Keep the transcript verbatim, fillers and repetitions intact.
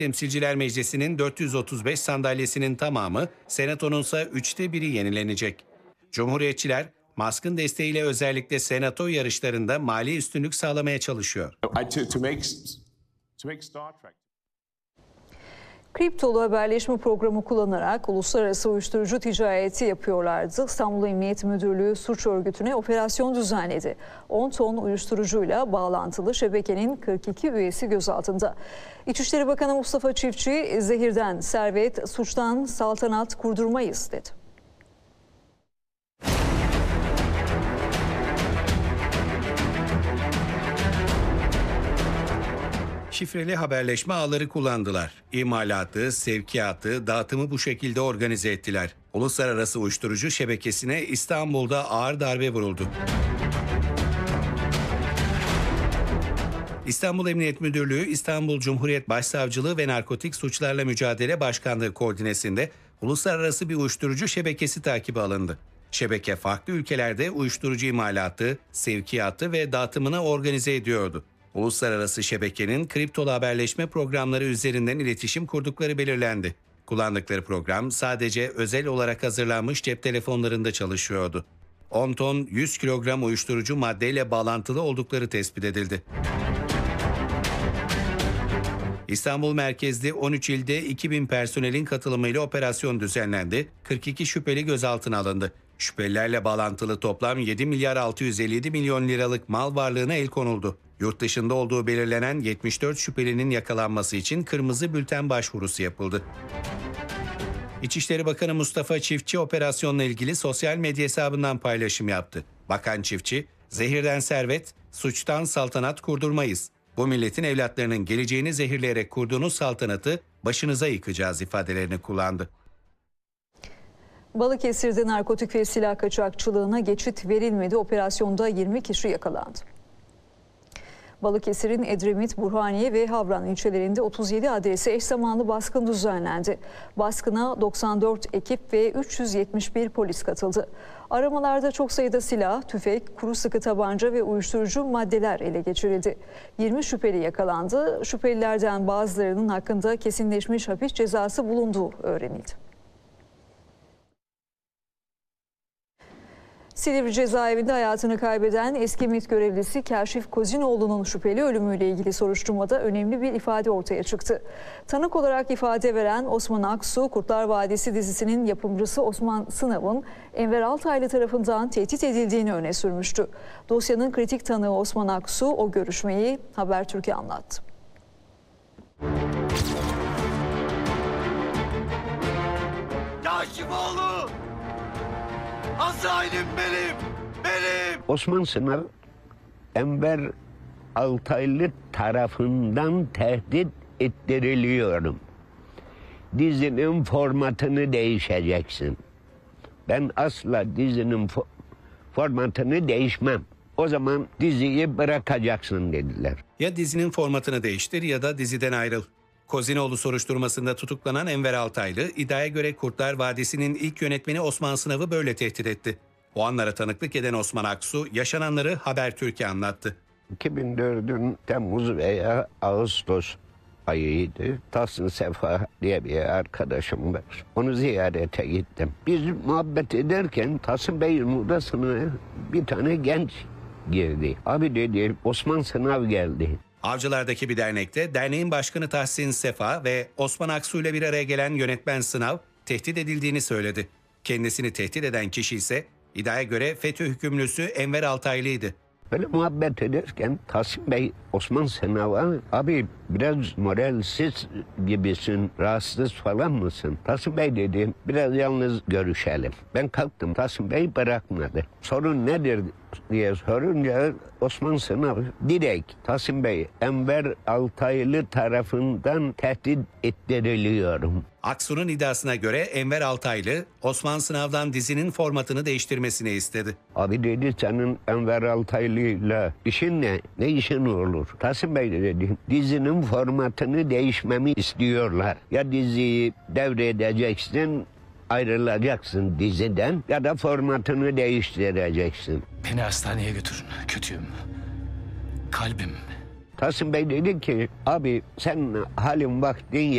Temsilciler Meclisi'nin dört yüz otuz beş sandalyesinin tamamı, Senato'nun ise üçte biri yenilenecek. Cumhuriyetçiler, Musk'ın desteğiyle özellikle Senato yarışlarında mali üstünlük sağlamaya çalışıyor. Kriptolu haberleşme programı kullanarak uluslararası uyuşturucu ticareti yapıyorlardı. İstanbul Emniyet Müdürlüğü suç örgütüne operasyon düzenledi. on ton uyuşturucuyla bağlantılı şebekenin kırk iki üyesi gözaltında. İçişleri Bakanı Mustafa Çiftçi, zehirden servet, suçtan saltanat kurdurmayız dedi. Şifreli haberleşme ağları kullandılar. İmalatı, sevkiyatı, dağıtımı bu şekilde organize ettiler. Uluslararası uyuşturucu şebekesine İstanbul'da ağır darbe vuruldu. İstanbul Emniyet Müdürlüğü, İstanbul Cumhuriyet Başsavcılığı ve Narkotik Suçlarla Mücadele Başkanlığı koordinesinde uluslararası bir uyuşturucu şebekesi takibi alındı. Şebeke farklı ülkelerde uyuşturucu imalatı, sevkiyatı ve dağıtımını organize ediyordu. Uluslararası şebekenin kriptolu haberleşme programları üzerinden iletişim kurdukları belirlendi. Kullandıkları program sadece özel olarak hazırlanmış cep telefonlarında çalışıyordu. on ton yüz kilogram uyuşturucu maddeyle bağlantılı oldukları tespit edildi. İstanbul merkezli on üç ilde iki bin personelin katılımıyla operasyon düzenlendi. kırk iki şüpheli gözaltına alındı. Şüphelilerle bağlantılı toplam yedi milyar altı yüz elli yedi milyon liralık mal varlığına el konuldu. Yurt dışında olduğu belirlenen yetmiş dört şüphelinin yakalanması için kırmızı bülten başvurusu yapıldı. İçişleri Bakanı Mustafa Çiftçi operasyonla ilgili sosyal medya hesabından paylaşım yaptı. Bakan Çiftçi, zehirden servet, suçtan saltanat kurdurmayız. Bu milletin evlatlarının geleceğini zehirleyerek kurduğunuz saltanatı başınıza yıkacağız ifadelerini kullandı. Balıkesir'de narkotik ve silah kaçakçılığına geçit verilmedi. Operasyonda yirmi kişi yakalandı. Balıkesir'in Edremit, Burhaniye ve Havran ilçelerinde otuz yedi adrese eş zamanlı baskın düzenlendi. Baskına doksan dört ekip ve üç yüz yetmiş bir polis katıldı. Aramalarda çok sayıda silah, tüfek, kuru sıkı tabanca ve uyuşturucu maddeler ele geçirildi. yirmi şüpheli yakalandı. Şüphelilerden bazılarının hakkında kesinleşmiş hapis cezası bulunduğu öğrenildi. Silivri cezaevinde hayatını kaybeden eski MİT görevlisi Kaşif Kozinoğlu'nun şüpheli ölümüyle ilgili soruşturmada önemli bir ifade ortaya çıktı. Tanık olarak ifade veren Osman Aksu, Kurtlar Vadisi dizisinin yapımcısı Osman Sınav'ın Enver Altaylı tarafından tehdit edildiğini öne sürmüştü. Dosyanın kritik tanığı Osman Aksu o görüşmeyi Habertürk'e anlattı. Kaşifoğlu! Azrail'im benim, benim. Osman Sınav, Enver Altaylı tarafından tehdit ettiriliyorum. Dizinin formatını değişeceksin. Ben asla dizinin fo formatını değişmem. O zaman diziyi bırakacaksın dediler. Ya dizinin formatını değiştir ya da diziden ayrıl. Kozinoğlu soruşturmasında tutuklanan Enver Altaylı, iddiaya göre Kurtlar Vadisi'nin ilk yönetmeni Osman Sınav'ı böyle tehdit etti. O anlara tanıklık eden Osman Aksu, yaşananları Habertürk'e anlattı. iki bin dördün Temmuz veya Ağustos ayıydı. Tahsin Sefa diye bir arkadaşım var. Onu ziyarete gittim. Biz muhabbet ederken Tahsin Bey'in odasına bir tane genç girdi. Abi dedi, Osman Sınav geldi. Avcılar'daki bir dernekte derneğin başkanı Tahsin Sefa ve Osman Aksu ile bir araya gelen yönetmen Sınav tehdit edildiğini söyledi. Kendisini tehdit eden kişi ise iddiaya göre FETÖ hükümlüsü Enver Altaylı'ydı. Böyle muhabbet ederken Tahsin Bey Osman Sınav'a abi biraz moralsiz gibisin, rahatsız falan mısın? Tahsin Bey dedi biraz yalnız görüşelim. Ben kalktım, Tahsin Bey bırakmadı. Sorun nedir diye sorunca Osman Sınav direkt Tahsin Bey Enver Altaylı tarafından tehdit ettiriliyorum. Aksu'nun iddiasına göre Enver Altaylı Osman Sınav'dan dizinin formatını değiştirmesini istedi. Abi dedi senin Enver Altaylı'yla işin ne? Ne işin olur? Tahsin Bey dedi dizinin formatını değişmemi istiyorlar. Ya diziyi devredeceksin, ayrılacaksın diziden ya da formatını değiştireceksin. Beni hastaneye götürün. Kötüyüm. Kalbim. Tahsin Bey dedi ki abi sen halin vaktin